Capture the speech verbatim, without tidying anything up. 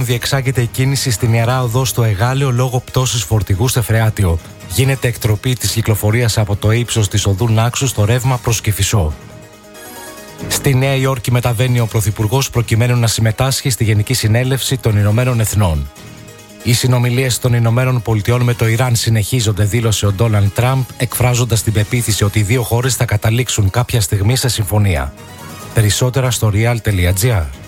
Διεξάγεται η κίνηση στην Ιερά Οδό στο Εγάλεο λόγω πτώσης φορτηγού στο Εφρεάτιο. Γίνεται εκτροπή της κυκλοφορίας από το ύψος της οδού Νάξου στο ρεύμα προς Κηφισό. Στη Νέα Υόρκη μεταβαίνει ο Πρωθυπουργός προκειμένου να συμμετάσχει στη Γενική Συνέλευση των Ηνωμένων Εθνών. Οι συνομιλίες των Ηνωμένων Πολιτειών με το Ιράν συνεχίζονται, δήλωσε ο Ντόναλντ Τραμπ, εκφράζοντας την πεποίθηση ότι οι δύο χώρες θα καταλήξουν κάποια στιγμή σε συμφωνία. Περισσότερα στο real τελεία gr.